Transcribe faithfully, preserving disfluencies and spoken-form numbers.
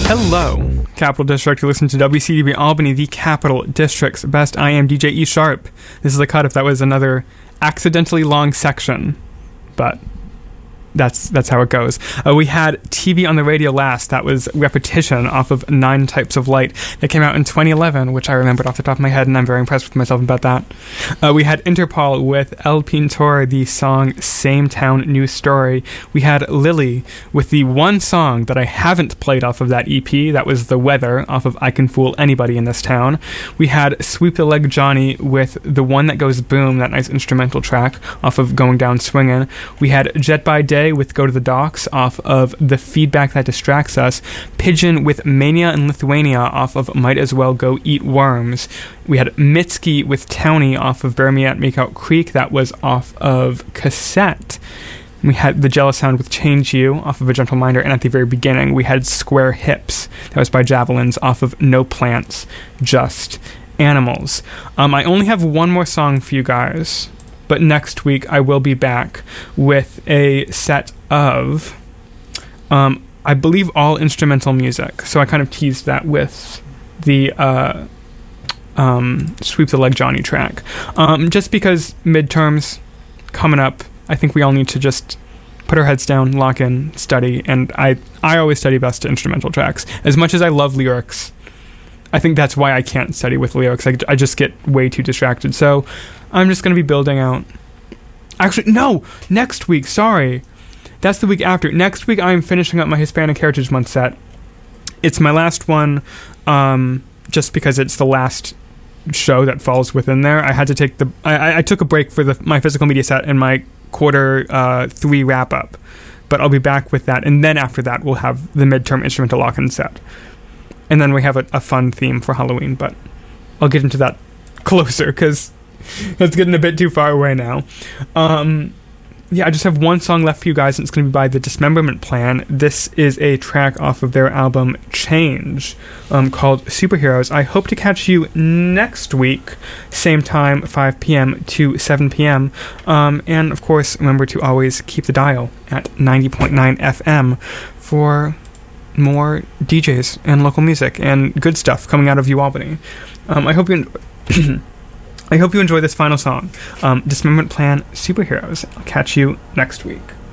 Hello, Capital District. You listen to W C D B Albany, the Capital District's best. I am D J E Sharp. This is a cut if that was another accidentally long section, but that's that's how it goes. Uh, we had T V on the Radio last. That was Repetition off of Nine Types of Light. That came out in twenty eleven, which I remembered off the top of my head, and I'm very impressed with myself about that. Uh, we had Interpol with El Pintor, the song Same Town, New Story. We had Lily with the one song that I haven't played off of that E P. That was The Weather off of I Can Fool Anybody in This Town. We had Sweep the Leg Johnny with The One That Goes Boom, that nice instrumental track off of Going Down Swingin'. We had Jet by Day with Go to the Docks off of The Feedback That Distracts Us. Pigeon with Mania in Lithuania off of Might As Well Go Eat Worms. We had Mitski with Townie off of Bear Me at Makeout Creek. That was off of cassette. We had The Jealous Sound with Change You off of A Gentle Minder, and at the very beginning we had Square Hips. That was by Javelins off of No Plants, Just Animals. Um, I only have one more song for you guys, but next week I will be back with a set of, um, I believe, all instrumental music. So I kind of teased that with the uh, um, Sweep the Leg Johnny track. Um, just because midterms coming up, I think we all need to just put our heads down, lock in, study, and I, I always study best to instrumental tracks. As much as I love lyrics, I think that's why I can't study with lyrics. I, I just get way too distracted. So I'm just going to be building out. Actually, no, next week, sorry. That's the week after. Next week, I'm finishing up my Hispanic Heritage Month set. It's my last one, um, just because it's the last show that falls within there. I had to take the... I, I took a break for the my physical media set and my quarter uh, three wrap-up. But I'll be back with that. And then after that, we'll have the midterm instrumental lock-in set. And then we have a, a fun theme for Halloween, but I'll get into that closer, because that's getting a bit too far away now. Um, yeah, I just have one song left for you guys, and it's going to be by The Dismemberment Plan. This is a track off of their album Change, um, called Superheroes. I hope to catch you next week, same time, five p.m. to seven p.m. Um, and, of course, remember to always keep the dial at ninety point nine F M for more D Js and local music and good stuff coming out of UAlbany. Um, I hope you en- I hope you enjoy this final song. Um, Dismemberment Plan, Superheroes. I'll catch you next week.